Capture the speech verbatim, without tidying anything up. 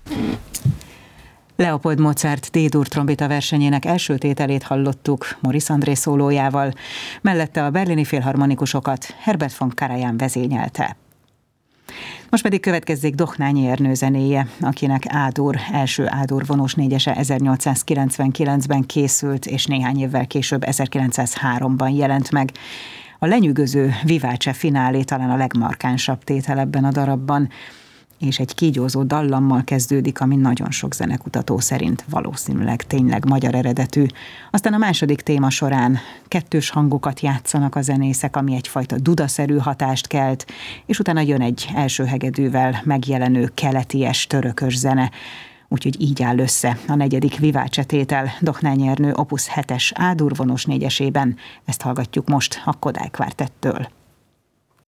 Leopold Mozart D-dur trombita versenyének első tételét hallottuk Maurice André szólójával, mellette a berlini filharmonikusokat Herbert von Karajan vezényelte. Most pedig következzék Dohnányi Ernő zenéje, akinek A-dur, első A-dur vonós négyese ezernyolcszázkilencvenkilencben készült, és néhány évvel később ezerkilencszázháromban jelent meg. A lenyűgöző Vivace finálé talán a legmarkánsabb tétel ebben a darabban, és egy kígyózó dallammal kezdődik, ami nagyon sok zenekutató szerint valószínűleg tényleg magyar eredetű. Aztán a második téma során kettős hangokat játszanak a zenészek, ami egyfajta dudaszerű hatást kelt, és utána jön egy első hegedűvel megjelenő keleties törökös zene. Úgyhogy így áll össze a negyedik Vivace tétel Dohnányi Ernő opus hetes A-dur vonós négyesében. Ezt hallgatjuk most a Kodály Kvártettől.